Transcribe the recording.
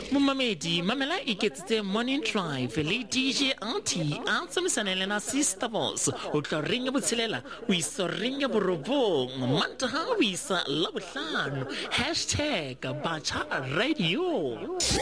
Momamedi mamela iketsitse Morning Drive le DJ Auntie a tsamaisana na Sister Boss o tla ringa botshelela o isa ringa borobong mantaha o isa la bohlano #Bacha Radio.